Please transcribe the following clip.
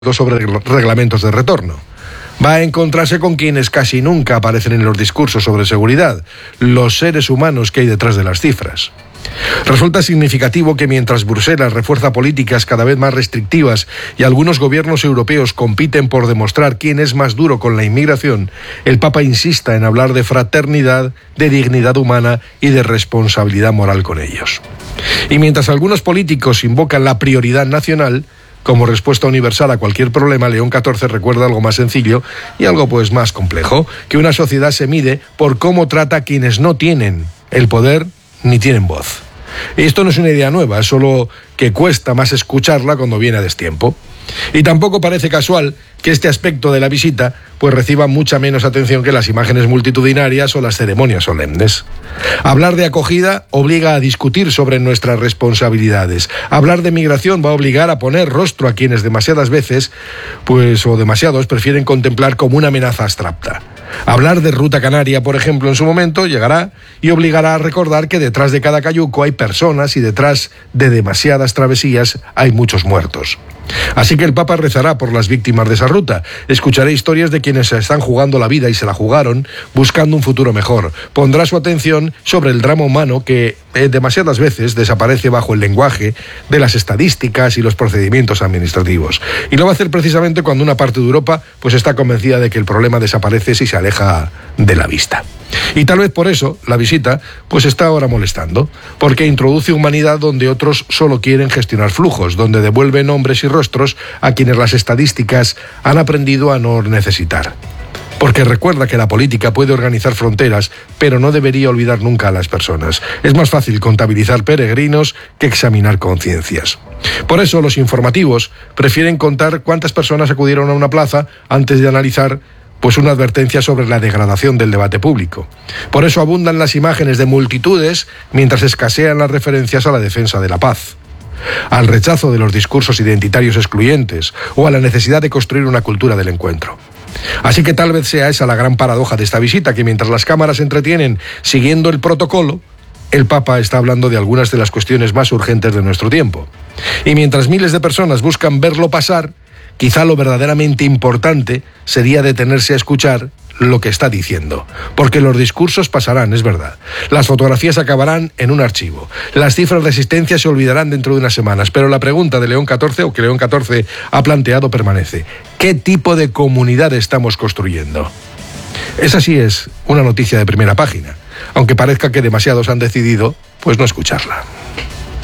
sobre reglamentos de retorno. Va a encontrarse con quienes casi nunca aparecen en los discursos sobre seguridad, los seres humanos que hay detrás de las cifras. Resulta significativo que mientras Bruselas refuerza políticas cada vez más restrictivas y algunos gobiernos europeos compiten por demostrar quién es más duro con la inmigración, el Papa insista en hablar de fraternidad, de dignidad humana y de responsabilidad moral con ellos. Y mientras algunos políticos invocan la prioridad nacional, como respuesta universal a cualquier problema, León XIV recuerda algo más sencillo y algo pues más complejo, que una sociedad se mide por cómo trata a quienes no tienen el poder ni tienen voz. Y esto no es una idea nueva, es solo que cuesta más escucharla cuando viene a destiempo. Y tampoco parece casual que este aspecto de la visita pues reciba mucha menos atención que las imágenes multitudinarias o las ceremonias solemnes. Hablar de acogida obliga a discutir sobre nuestras responsabilidades. Hablar de migración va a obligar a poner rostro a quienes demasiadas veces, o demasiados, prefieren contemplar como una amenaza abstracta. Hablar de Ruta Canaria, por ejemplo, en su momento llegará y obligará a recordar que detrás de cada cayuco hay personas y detrás de demasiadas travesías hay muchos muertos. Así que el Papa rezará por las víctimas de esa ruta. Escuchará historias de quienes se están jugando la vida y se la jugaron buscando un futuro mejor. Pondrá su atención sobre el drama humano que demasiadas veces desaparece bajo el lenguaje de las estadísticas y los procedimientos administrativos. Y lo va a hacer precisamente cuando una parte de Europa pues está convencida de que el problema desaparece si se aleja de la vista. Y tal vez por eso la visita pues está ahora molestando, porque introduce humanidad donde otros solo quieren gestionar flujos, donde devuelven nombres y rostros a quienes las estadísticas han aprendido a no necesitar. Porque recuerda que la política puede organizar fronteras, pero no debería olvidar nunca a las personas. Es más fácil contabilizar peregrinos que examinar conciencias. Por eso los informativos prefieren contar cuántas personas acudieron a una plaza antes de analizar pues una advertencia sobre la degradación del debate público. Por eso abundan las imágenes de multitudes mientras escasean las referencias a la defensa de la paz, al rechazo de los discursos identitarios excluyentes o a la necesidad de construir una cultura del encuentro. Así que tal vez sea esa la gran paradoja de esta visita, que mientras las cámaras se entretienen siguiendo el protocolo, el Papa está hablando de algunas de las cuestiones más urgentes de nuestro tiempo. Y mientras miles de personas buscan verlo pasar, quizá lo verdaderamente importante sería detenerse a escuchar lo que está diciendo. Porque los discursos pasarán, es verdad. Las fotografías acabarán en un archivo. Las cifras de asistencia se olvidarán dentro de unas semanas. Pero la pregunta de León XIV, o que León XIV ha planteado, permanece. ¿Qué tipo de comunidad estamos construyendo? Esa sí es una noticia de primera página, aunque parezca que demasiados han decidido pues no escucharla.